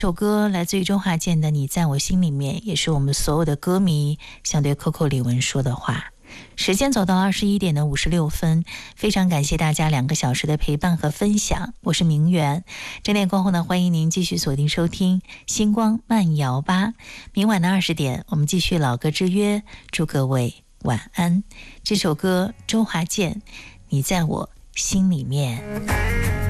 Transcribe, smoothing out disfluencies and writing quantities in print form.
这首歌来自于周华健的《你在我心里面》，也是我们所有的歌迷想对 Coco 李玟说的话。时间走到21点的56分，非常感谢大家2个小时的陪伴和分享，我是明媛。整点过后呢，欢迎您继续锁定收听星光慢摇吧。明晚的20点，我们继续老歌之约，祝各位晚安。这首歌周华健，你在我心里面。